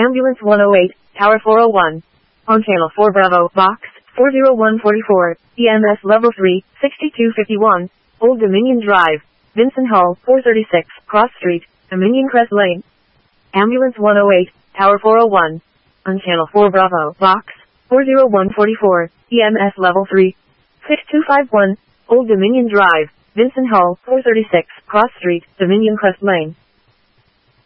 Ambulance 108, Tower 401. On Channel 4 Bravo, Box 40144, EMS Level 3, 6251, Old Dominion Drive, Vincent Hall, 436, Cross Street, Dominion Crest Lane. Ambulance 108, Tower 401. On Channel 4 Bravo, Box 40144, EMS Level 3, 6251, Old Dominion Drive, Vincent Hall, 436, Cross Street, Dominion Crest Lane.